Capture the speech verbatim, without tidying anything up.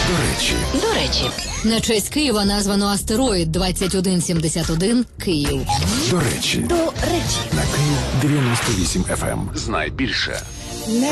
До речі. До речі. На честь Києва названо астероїд двадцять один сімдесят один Київ. До речі. До речі. На Київ дев'яносто вісім еф ем. Знай більше.